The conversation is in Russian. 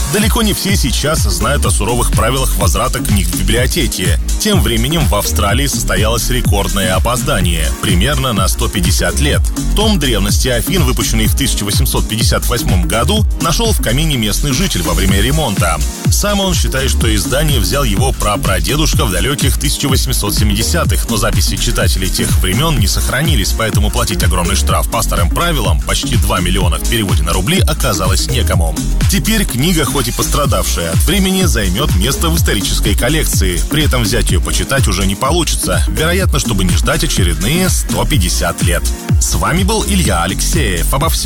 Далеко не все сейчас знают о суровых правилах возврата книг в библиотеки. Тем временем в Австралии состоялось рекордное опоздание, примерно на 150 лет. Том древности Афин, выпущенный в 1858 году, нашел в камине местный житель во время ремонта. Сам он считает, что издание взял его прапрадедушка в далеких 1870-х, но записи читателей тех времен не сохранились, поэтому платить огромный штраф по старым правилам, почти 2 миллиона в переводе на рубли, оказалось некому. Теперь книга, хоть и пострадавшая от времени, займет место в исторической коллекции. При этом взять ее почитать уже не получится. Вероятно, чтобы не ждать очередные 150 лет. С вами был Илья Алексеев. Обо всем